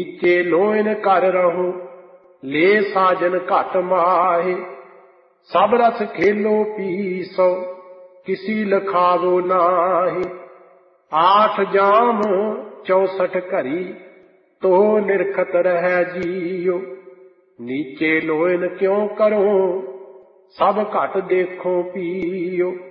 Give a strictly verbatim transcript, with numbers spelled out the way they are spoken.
नीचे लोइन कर रहो ले साजन घट माहे। सब रस खेलो पीसो किसी लखावो नाहे। आठ जाम चौसठ घड़ी तो निरखत रह जियो। नीचे लोइन क्यों करो सब घट देखो पियो।